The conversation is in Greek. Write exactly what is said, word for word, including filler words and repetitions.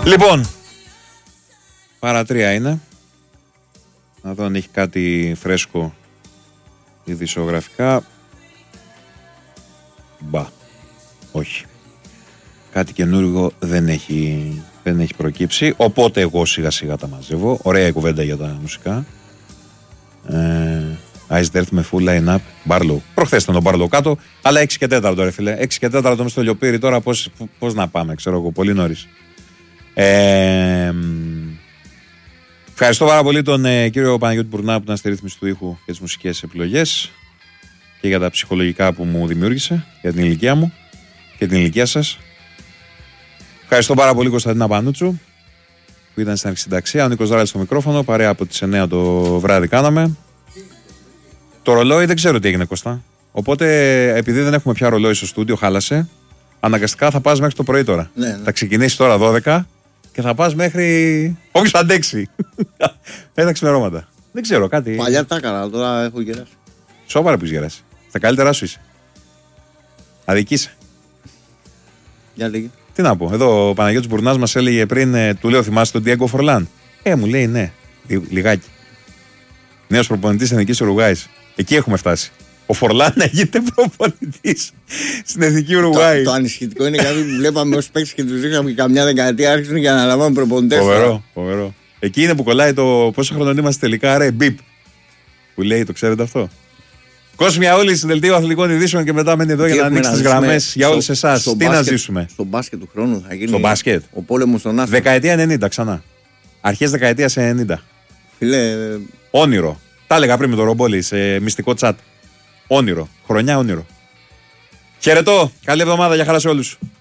Λοιπόν, παρατρία είναι. Να δω αν έχει κάτι φρέσκο ειδησιογραφικά. Μπα, όχι. Κάτι καινούργιο δεν έχει, δεν έχει προκύψει. Οπότε εγώ σιγά σιγά τα μαζεύω. Ωραία η κουβέντα για τα μουσικά. Ε, Ice Dirt με full line-up. Barlow. Προχθές ήταν τον Barlow κάτω. Αλλά έξι και τέταρτο ρε φίλε. έξι και τέταρτο μες στο Λιοπύρι τώρα πώς, πώς να πάμε, ξέρω εγώ. Πολύ νωρίς. Ε, ευχαριστώ πάρα πολύ τον ε, κύριο Παναγιώτη Μπουρνά που ήταν στη ρύθμιση του ήχου και τις μουσικές επιλογές και για τα ψυχολογικά που μου δημιούργησε για την ηλικία μου και την ηλικία σας. Ευχαριστώ πάρα πολύ Κωνσταντίνα Πανούτσου που ήταν στην αρχισυνταξία. Ο Νίκος Δράλης στο μικρόφωνο. Παρέα από τις εννιά το βράδυ κάναμε. Το ρολόι δεν ξέρω τι έγινε Κώστα. Οπότε επειδή δεν έχουμε πια ρολόι στο στούντιο, χάλασε. Αναγκαστικά θα πας μέχρι το πρωί τώρα. Ναι, ναι. Θα ξεκινήσει τώρα δώδεκα και θα πας μέχρι. Όχι, θα αντέξει. Ένα ξημερώματα. Δεν ξέρω κάτι. Παλιά τα έκανα, τώρα έχω γεράσει. Σοβαρά που έχει γεράσει. Στα καλύτερά σου είσαι. Αδικείσαι. Για λίγη. Τι να πω. Εδώ ο Παναγιώτης Μπουρνάς μας έλεγε πριν, ε, του λέω θυμάσαι τον Διέγκο Φορλάν. Ε, μου λέει ναι. Λι, λιγάκι. Νέος προπονητής Εθνικής Ουρουγουάης. Εκεί έχουμε φτάσει. Ο Φορλάν να γίνεται προπονητής στην Εθνική Ουρουγουάη. Το, το ανησυχητικό είναι κάτι που βλέπαμε ως παίκτες και τους είχαμε καμιά δεκαετία άρχισαν για να αναλαμβάνουν προπονητές. Φοβερό, φοβερό. Εκεί είναι που κολλάει το πόσο χρόνο είμαστε τελικά, ρε, μπιπ. Που λέει, το ξέρετε αυτό. Κόσμια όλοι στην δελτίο αθλητικών ειδήσεων και μετά μένει εδώ για να ανοίξει τις γραμμές για όλους εσάς. Τι μπάσκετ, να ζήσουμε. Στο μπάσκετ του χρόνου θα γίνει. Στο μπάσκετ. Ο πόλεμος των άστρων. Δεκαετία ενενήντα ξανά. Αρχές δεκαετίας ενενήντα. Φίλε. Όνειρο. Τα έλεγα πριν με τον Ρομπόλη σε μυστικό τσάτ. Όνειρο. Χρονιά όνειρο. Χαιρετώ. Καλή εβδομάδα. Για χαρά σε όλους.